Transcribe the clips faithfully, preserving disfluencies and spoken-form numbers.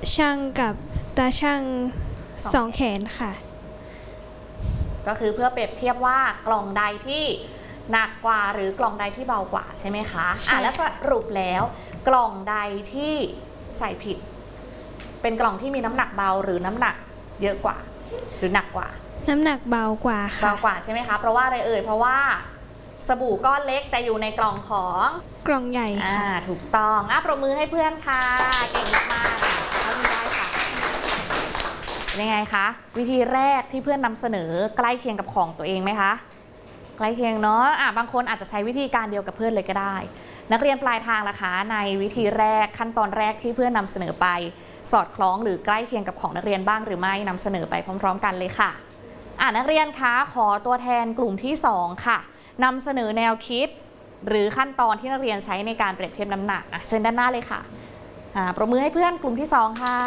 ช่างกับตาช่างสองแขนค่ะก็คือเพื่อเปรียบเทียบว่ากล่องใดที่หนักกว่าหรือกล่องใดที่เบากว่าใช่ไหมคะอ่ะแล้วสรุปแล้วกล่องใดที่ใส่ผิดเป็นกล่องที่มีน้ำหนักเบาหรือน้ำหนักเยอะกว่าหรือหนักกว่าน้ำหนักเบากว่าค่ะเบากว่าใช่ไหมคะเพราะว่าอะไรเอ่ยเพราะว่าสบู่ก้อนเล็กแต่อยู่ในกล่องของกล่องใหญ่ค่ะอ่าถูกต้องอ่ะปรบมือให้เพื่อนค่ะเก่งมากๆเขาทำได้ค่ะยังไงคะวิธีแรกที่เพื่อนนำเสนอใกล้เคียงกับของตัวเองไหมคะใกล้เคียงเนาะอ่ะบางคนอาจจะใช้วิธีการเดียวกับเพื่อนเลยก็ได้นักเรียนปลายทางล่ะคะในวิธีแรกขั้นตอนแรกที่เพื่อนนำเสนอไปสอดคล้องหรือใกล้เคียงกับของนักเรียนบ้างหรือไม่นำเสนอไปพร้อมๆกันเลยค่ะอ่ะนักเรียนคะขอตัวแทนกลุ่มที่สองค่ะนำเสนอแนวคิดหรือขั้นตอนที่นักเรียนใช้ในการเปรียบเทียบน้ำหนักอ่ะเชิญด้านหน้าเลยค่ะอ่าปรบมือให้เพื่อนกลุ่มที่สองค่ะ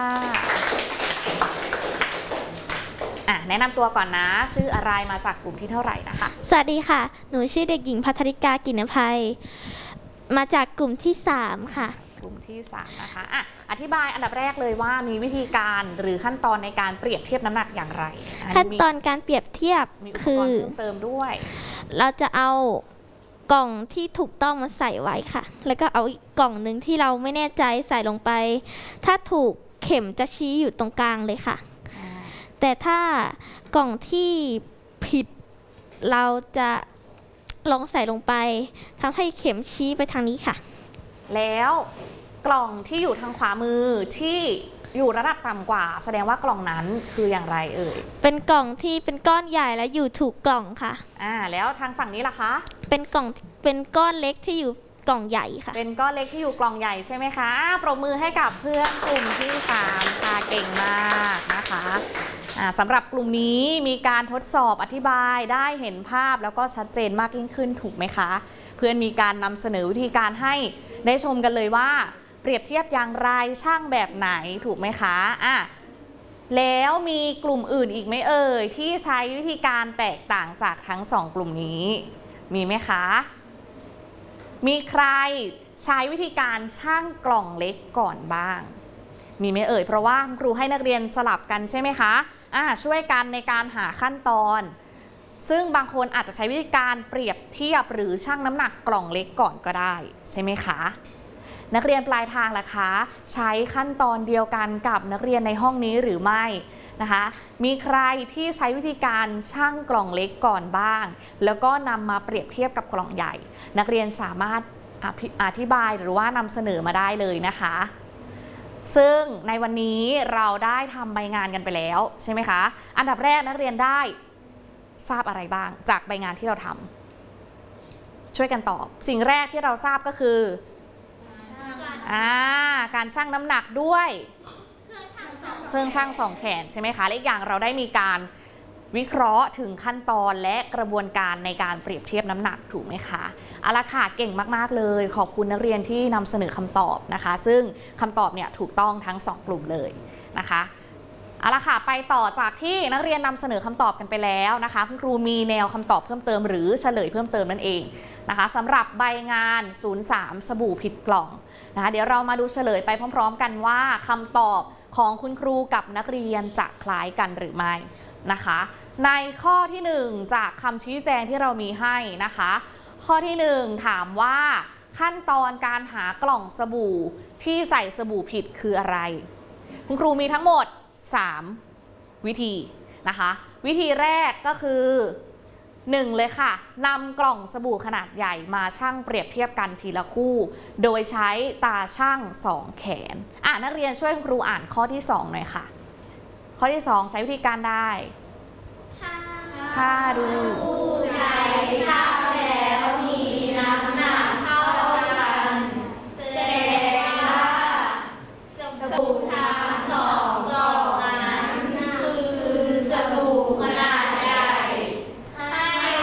อ่ะแนะนำตัวก่อนนะชื่ออะไรมาจากกลุ่มที่เท่าไหร่นะคะสวัสดีค่ะหนูชื่อเด็กหญิงภัทริกากินภัยมาจากกลุ่มที่สามค่ะกลุ่มที่สามนะคะอ่ะอธิบายอันดับแรกเลยว่ามีวิธีการหรือขั้นตอนในการเปรียบเทียบน้ำหนักอย่างไรขั้นตอนการเปรียบเทียบคือเติมด้วยเราจะเอากล่องที่ถูกต้องมาใส่ไว้ค่ะแล้วก็เอาอีกกล่องหนึ่งที่เราไม่แน่ใจใส่ลงไปถ้าถูกเข็มจะชี้อยู่ตรงกลางเลยค่ะแต่ถ้ากล่องที่ผิดเราจะลองใส่ลงไปทำให้เข็มชี้ไปทางนี้ค่ะแล้วกล่องที่อยู่ทางขวามือที่อยู่ระดับต่ำกว่าแสดงว่ากล่องนั้นคืออย่างไรเอ่ยเป็นกล่องที่เป็นก้อนใหญ่และอยู่ถูกกล่องค่ะอ่าแล้วทางฝั่งนี้ล่ะคะเป็นกล่องเป็นก้อนเล็กที่อยู่กล่องใหญ่ค่ะเป็นก้อนเล็กที่อยู่กล่องใหญ่ใช่ไหมคะปรบมือให้กับเพื่อนกลุ่มที่สามค่ะเก่งมากนะคะสำหรับกลุ่มนี้มีการทดสอบอธิบายได้เห็นภาพแล้วก็ชัดเจนมากยิ่งขึ้นถูกไหมคะเพื่อนมีการนำเสนอวิธีการให้ได้ชมกันเลยว่าเปรียบเทียบอย่างไรช่างแบบไหนถูกไหมคะอ่ะแล้วมีกลุ่มอื่นอีกไหมเอ่ยที่ใช้วิธีการแตกต่างจากทั้งสองกลุ่มนี้มีไหมคะมีใครใช้วิธีการช่างกล่องเล็กก่อนบ้างมีไหมเอ่ยเพราะว่าครูให้นักเรียนสลับกันใช่ไหมคะอ่าช่วยกันในการหาขั้นตอนซึ่งบางคนอาจจะใช้วิธีการเปรียบเทียบหรือชั่งน้ำหนักกล่องเล็กก่อนก็ได้ใช่ไหมคะนักเรียนปลายทางล่ะคะใช้ขั้นตอนเดียวกันกับนักเรียนในห้องนี้หรือไม่นะคะมีใครที่ใช้วิธีการชั่งกล่องเล็กก่อนบ้างแล้วก็นำมาเปรียบเทียบกับกล่องใหญ่นักเรียนสามารถอธิบายหรือว่านำเสนอมาได้เลยนะคะซึ่งในวันนี้เราได้ทำใบงานกันไปแล้วใช่ไหมคะอันดับแรกนักเรียนได้ทราบอะไรบ้างจากใบงานที่เราทำช่วยกันตอบสิ่งแรกที่เราทราบก็คืออ่าการชั่งน้ำหนักด้วยซึ่งชั่งสองแขนใช่ไหมคะและอีกอย่างเราได้มีการวิเคราะห์ถึงขั้นตอนและกระบวนการในการเปรียบเทียบน้ำหนักถูกไหมคะเอาละค่ะเก่งมากๆเลยขอบคุณนักเรียนที่นำเสนอคำตอบนะคะซึ่งคำตอบเนี่ยถูกต้องทั้งสองกลุ่มเลยนะคะเอาละค่ะไปต่อจากที่นักเรียนนำเสนอคำตอบกันไปแล้วนะคะคุณครูมีแนวคำตอบเพิ่มเติมหรือเฉลยเพิ่มเติมนั่นเองนะคะสำหรับใบงานศูนย์สามสบู่ผิดกล่องนะคะเดี๋ยวเรามาดูเฉลยไปพร้อมๆกันว่าคำตอบของคุณครูกับนักเรียนจะคล้ายกันหรือไม่นะคะในข้อที่หนึ่งจากคำชี้แจงที่เรามีให้นะคะข้อที่หนึ่งถามว่าขั้นตอนการหากล่องสบู่ที่ใส่สบู่ผิดคืออะไรคุณครูมีทั้งหมดสามวิธีนะคะวิธีแรกก็คือหนึ่งเลยค่ะนำกล่องสบู่ขนาดใหญ่มาชั่งเปรียบเทียบกันทีละคู่โดยใช้ตาชั่งสองแขนอ่ะนักเรียนช่วยคุณครูอ่านข้อที่สองหน่อยค่ะข้อที่สองใช้วิธีการได้ถ้าดูใหญ่ชั่ง